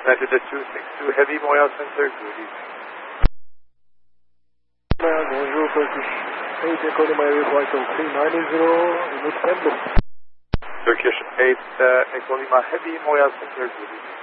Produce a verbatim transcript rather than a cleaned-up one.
United at two six two Heavy Moya Center, good evening. Bonjour, Turkish eight, Echo Lima Heavy Flight three nine zero in Istanbul. Turkish eight, uh, Echo Lima Heavy Moya Center, good evening.